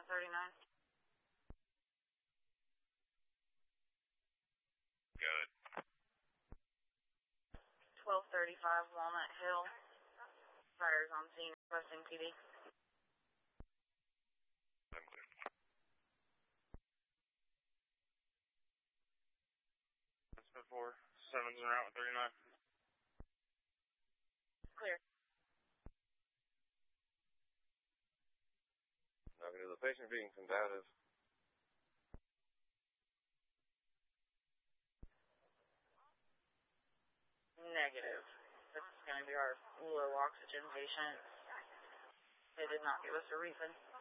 Route 39. Good. 1235 Walnut Hill. Fires on scene, requesting PD. I'm clear. That's before 7's en route 39. Clear. Negative. The patient being combative. Negative. This is going to be our low oxygen patient. They did not give us a reason.